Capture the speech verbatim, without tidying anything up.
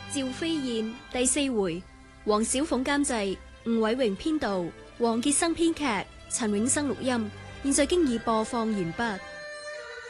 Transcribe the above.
趙飛燕第四回，黃小鳳監製，吳偉榮編導，黃傑生編劇，陳永生錄音。現在經已播放完畢。